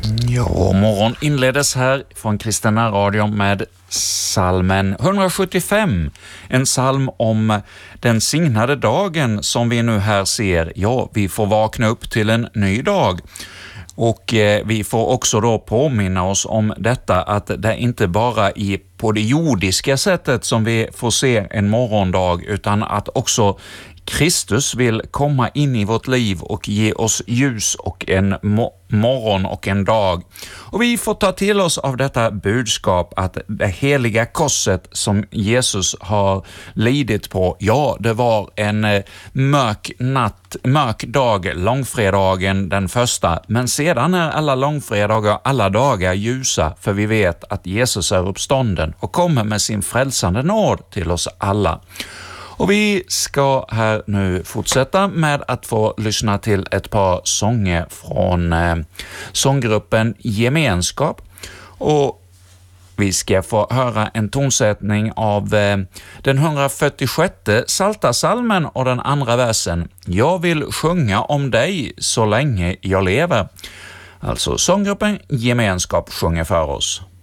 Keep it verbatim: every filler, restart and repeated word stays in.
Ja, morgon inleddes här från Kristina Radio med psalmen hundrasjuttiofem. En psalm om den signade dagen som vi nu här ser. Ja, vi får vakna upp till en ny dag. Och eh, vi får också då påminna oss om detta, att det är inte bara i, på det jordiska sättet som vi får se en morgondag, utan att också Kristus vill komma in i vårt liv och ge oss ljus och en mo- morgon och en dag. Och vi får ta till oss av detta budskap att det heliga korset som Jesus har lidit på, ja, det var en eh, mörk natt, mörk dag, långfredagen den första, men sedan är alla långfredagar, alla dagar ljusa, för vi vet att Jesus är uppstånden och kommer med sin frälsande nåd till oss alla. Och vi ska här nu fortsätta med att få lyssna till ett par sånger från eh, sånggruppen Gemenskap. Och vi ska få höra en tonsättning av eh, den hundrafyrtiosjätte Psaltarpsalmen och den andra versen. Jag vill sjunga om dig så länge jag lever. Alltså sånggruppen Gemenskap sjunger för oss.